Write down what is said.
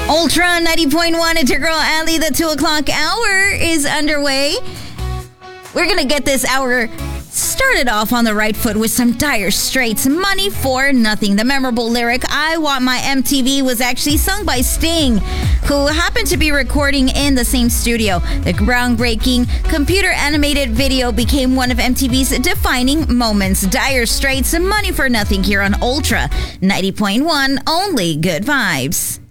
Ultra 90.1, it's your girl Ali. The 2 o'clock hour is underway. We're going to get this hour started off on the right foot with some Dire Straits, Money for Nothing. The memorable lyric, I Want My MTV, was actually sung by Sting, who happened to be recording in the same studio. The groundbreaking computer-animated video became one of MTV's defining moments. Dire Straits, Money for Nothing here on Ultra 90.1, only good vibes.